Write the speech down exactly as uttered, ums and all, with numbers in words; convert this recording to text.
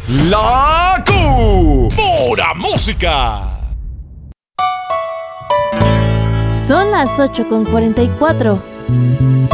La Q. Pura música. Son las ocho con cuarenta y cuatro.